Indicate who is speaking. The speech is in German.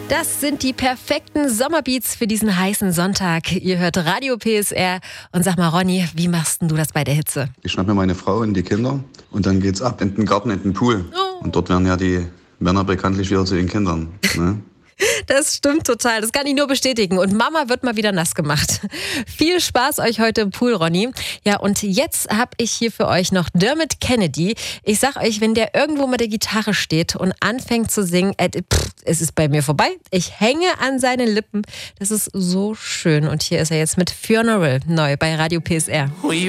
Speaker 1: Das sind die perfekten Sommerbeats für diesen heißen Sonntag. Ihr hört Radio PSR. Und sag mal, Ronny, wie machst denn du das bei der Hitze?
Speaker 2: Ich schnappe mir meine Frau und die Kinder und dann geht's ab in den Garten, in den Pool.
Speaker 1: Oh.
Speaker 2: Und dort werden ja die Männer bekanntlich wieder zu den Kindern. Ne?
Speaker 1: Das stimmt total, das kann ich nur bestätigen. Und Mama wird mal wieder nass gemacht. Viel Spaß euch heute im Pool, Ronny. Ja, und jetzt habe ich hier für euch noch Dermot Kennedy. Ich sag euch, wenn der irgendwo mit der Gitarre steht und anfängt zu singen, es ist bei mir vorbei. Ich hänge an seinen Lippen. Das ist so schön. Und hier ist er jetzt mit Funeral neu bei Radio PSR.